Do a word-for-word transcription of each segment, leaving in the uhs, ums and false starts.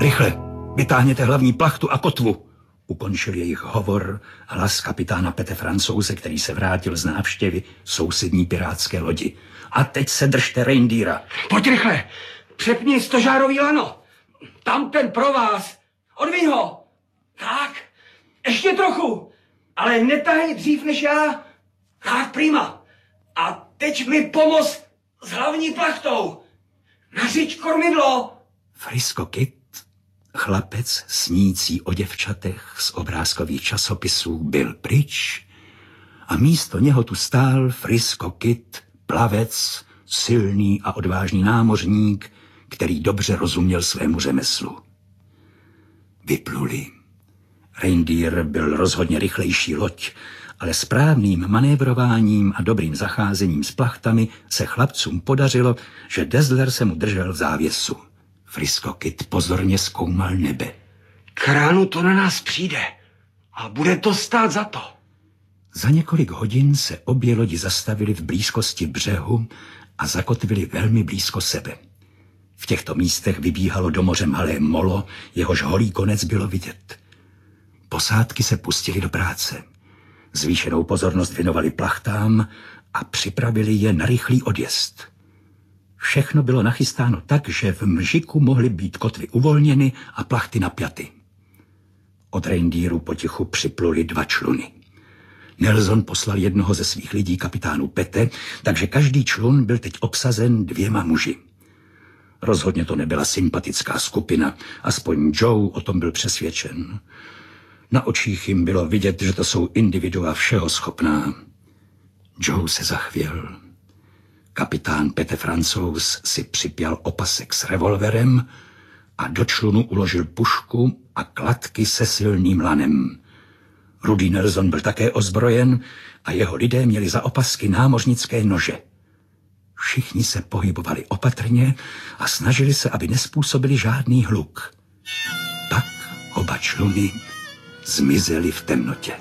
Rychle, vytáhněte hlavní plachtu a kotvu. Ukončil jejich hovor hlas kapitána Pete Francouze, který se vrátil z návštěvy sousední pirátské lodi. A teď se držte reindeera. Pojď rychle, přepni stožárový lano. Tam ten pro vás. Odviň ho. Tak, ještě trochu. Ale netahni dřív než já. Tak, prima. A teď mi pomoz s hlavní plachtou. Nařiď kormidlo. Frisco Kid, chlapec snící o děvčatech z obrázkových časopisů, byl pryč a místo něho tu stál Frisco Kid, plavec, silný a odvážný námořník, který dobře rozuměl svému řemeslu. Vypluli. Reindeer byl rozhodně rychlejší loď, ale správným manévrováním a dobrým zacházením s plachtami se chlapcům podařilo, že Dazzler se mu držel v závěsu. Frisco Kid pozorně zkoumal nebe. K ránu to na nás přijde a bude to stát za to. Za několik hodin se obě lodi zastavily v blízkosti břehu a zakotvily velmi blízko sebe. V těchto místech vybíhalo do moře malé molo, jehož holý konec bylo vidět. Posádky se pustily do práce. Zvýšenou pozornost věnovali plachtám a připravili je na rychlý odjezd. Všechno bylo nachystáno tak, že v mžiku mohly být kotvy uvolněny a plachty napjaty. Od reindeeru potichu připluli dva čluny. Nelson poslal jednoho ze svých lidí kapitánu Pete, takže každý člun byl teď obsazen dvěma muži. Rozhodně to nebyla sympatická skupina, aspoň Joe o tom byl přesvědčen. Na očích jim bylo vidět, že to jsou individua všeho schopná. Joe se zachvěl. Kapitán Pete Francouz si připěl opasek s revolverem a do člunu uložil pušku a kladky se silným lanem. Rudy Nelson byl také ozbrojen a jeho lidé měli za opasky námořnické nože. Všichni se pohybovali opatrně a snažili se, aby nespůsobili žádný hluk. Pak oba čluny zmizely v temnotě.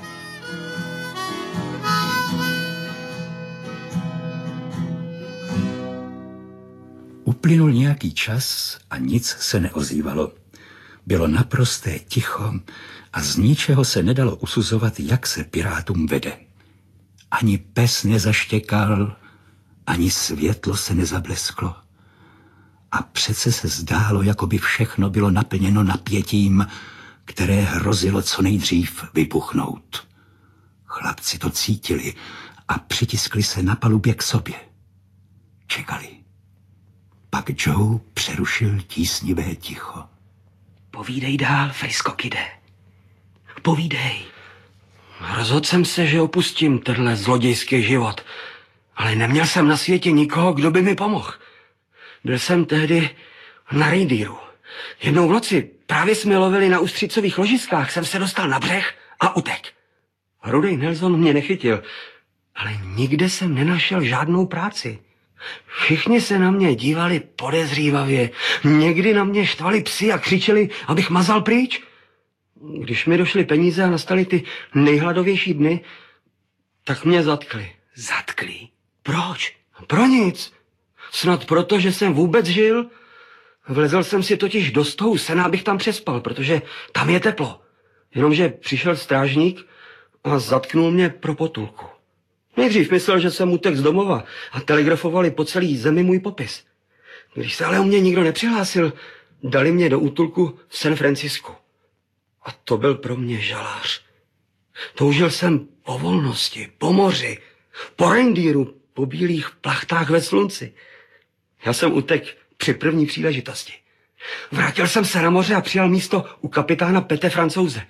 Uplynul nějaký čas a nic se neozývalo. Bylo naprosté ticho a z ničeho se nedalo usuzovat, jak se pirátům vede. Ani pes nezaštěkal, ani světlo se nezablesklo. A přece se zdálo, jako by všechno bylo naplněno napětím, které hrozilo co nejdřív vybuchnout. Chlapci to cítili a přitiskli se na palubě k sobě. Čekali. Pak Joe přerušil tísnivé ticho. Povídej dál, Frisco Kide. Povídej. Rozhodl jsem se, že opustím tenhle zlodějský život, ale neměl jsem na světě nikoho, kdo by mi pomohl. Byl jsem tehdy na reindeeru. Jednou v noci, právě jsme lovili na ústřicových ložiskách, jsem se dostal na břeh a utek. Rudy Nelson mě nechytil, ale nikde jsem nenašel žádnou práci. Všichni se na mě dívali podezřívavě. Někdy na mě štvali psi a křičeli, abych mazal pryč. Když mi došly peníze a nastaly ty nejhladovější dny, tak mě zatkli. Zatkli? Proč? Pro nic. Snad proto, že jsem vůbec žil. Vlezl jsem si totiž do stohu sena, abych tam přespal, protože tam je teplo. Jenomže přišel strážník a zatknul mě pro potulku. Nejdřív myslel, že jsem utek z domova a telegrafovali po celý zemi můj popis. Když se ale u mě nikdo nepřihlásil, dali mě do útulku v San Francisku. A to byl pro mě žalář. Toužil jsem po volnosti, po moři, po reindeeru, po bílých plachtách ve slunci. Já jsem utek při první příležitosti. Vrátil jsem se na moře a přijal místo u kapitána Pete Francouze.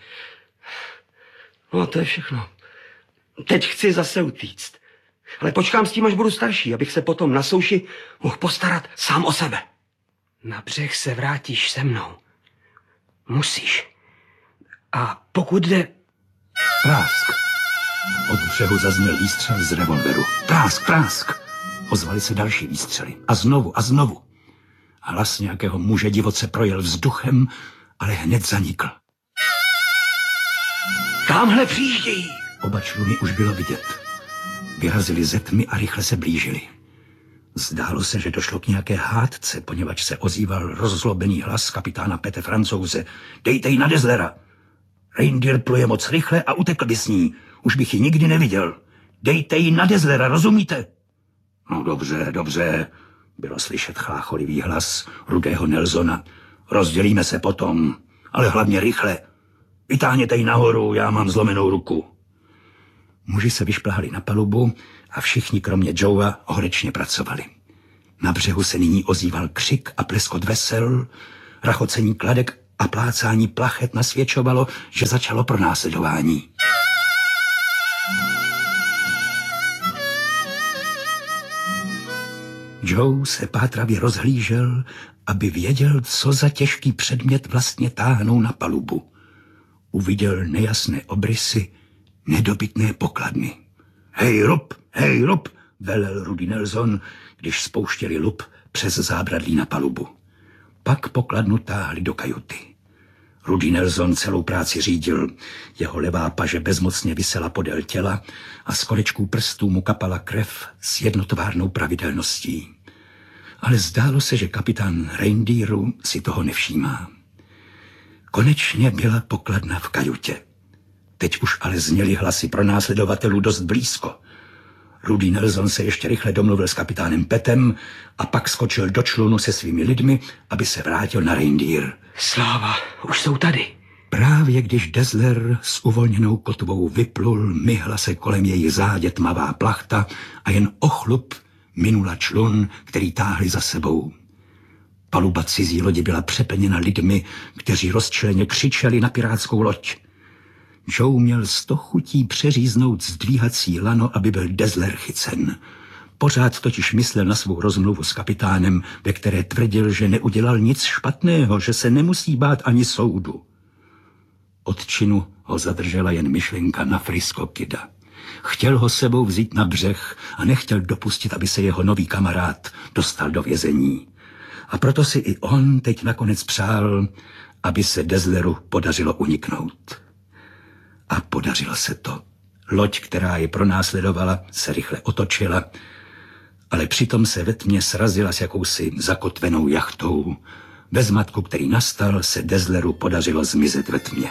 No a to je všechno. Teď chci zase utíct. Ale počkám s tím, až budu starší, abych se potom na souši mohl postarat sám o sebe. Na břeh se vrátíš se mnou. Musíš. A pokud jde... Prásk. Od břehu zazněl výstřel z revolveru. Prásk, prásk. Ozvaly se další výstřely. A znovu, a znovu. Hlas nějakého muže divoce projel vzduchem, ale hned zanikl. Tamhle přijíždějí. Oba čluny už bylo vidět. Vyrazili ze tmy a rychle se blížili. Zdálo se, že došlo k nějaké hádce, poněvadž se ozýval rozzlobený hlas kapitána Pete Francouze. Dejte ji na Deslera. Reindeer pluje moc rychle a utekl by s ní. Už bych ji nikdy neviděl. Dejte ji na Deslera, rozumíte? No dobře, dobře, bylo slyšet chlácholivý hlas rudého Nelsona. Rozdělíme se potom, ale hlavně rychle. Vytáhněte ji nahoru, já mám zlomenou ruku. Muži se vyšplhali na palubu a všichni kromě Joea horečně pracovali. Na břehu se nyní ozýval křik a pleskot vesel, rachocení kladek a plácání plachet nasvědčovalo, že začalo pronásledování. Joe se pátravě rozhlížel, aby věděl, co za těžký předmět vlastně táhnou na palubu. Uviděl nejasné obrysy nedobytné pokladny. Hej, Rob, hej, Rob, velel Rudy Nelson, když spouštěli lup přes zábradlí na palubu. Pak pokladnu táhli do kajuty. Rudy Nelson celou práci řídil, jeho levá paže bezmocně visela podél těla a z konečků prstů mu kapala krev s jednotvárnou pravidelností. Ale zdálo se, že kapitán Reindeeru si toho nevšímá. Konečně byla pokladna v kajutě. Teď už ale zněly hlasy pronásledovatelů dost blízko. Rudy Nelson se ještě rychle domluvil s kapitánem Petem a pak skočil do člunu se svými lidmi, aby se vrátil na Reindeer. Sláva, už jsou tady. Právě když Desler s uvolněnou kotvou vyplul, myhla se kolem její zádě tmavá plachta a jen ochlup minula člun, který táhli za sebou. Paluba cizí lodi byla přeplněna lidmi, kteří rozčileně křičeli na pirátskou loď. Joe měl sto chutí přeříznout zdvíhací lano, aby byl Desler chycen. Pořád totiž myslel na svou rozmluvu s kapitánem, ve které tvrdil, že neudělal nic špatného, že se nemusí bát ani soudu. Od činu ho zadržela jen myšlenka na Frisco Kida. Chtěl ho sebou vzít na břeh a nechtěl dopustit, aby se jeho nový kamarád dostal do vězení. A proto si i on teď nakonec přál, aby se Desleru podařilo uniknout. A podařilo se to. Loď, která je pronásledovala, se rychle otočila, ale přitom se ve tmě srazila s jakousi zakotvenou jachtou. Ve zmatku, který nastal, se Desleru podařilo zmizet ve tmě.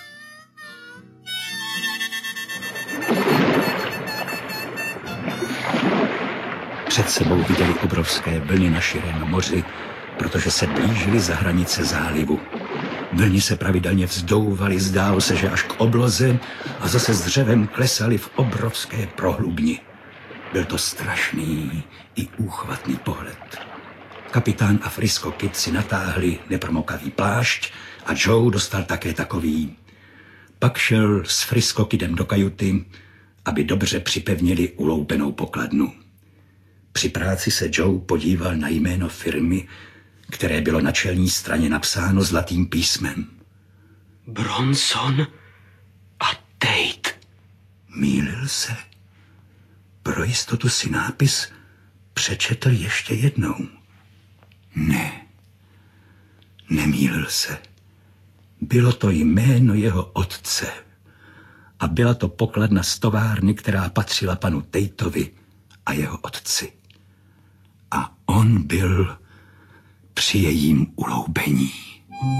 Před sebou viděli obrovské vlny na širém moři, protože se blížily za hranice zálivu. Vlny se pravidelně vzdouvaly, zdálo se, že až k obloze a zase s dřevem klesaly v obrovské prohlubni. Byl to strašný i úchvatný pohled. Kapitán a Frisco Kid si natáhli nepromokavý plášť a Joe dostal také takový. Pak šel s Frisco Kidem do kajuty, aby dobře připevnili uloupenou pokladnu. Při práci se Joe podíval na jméno firmy, které bylo na čelní straně napsáno zlatým písmem. Bronson a Tate. Mýlil se. Pro jistotu si nápis přečetl ještě jednou. Ne, nemýlil se. Bylo to jméno jeho otce a byla to pokladna z továrny, která patřila panu Tateovi a jeho otci. A on byl při jejím uloubení.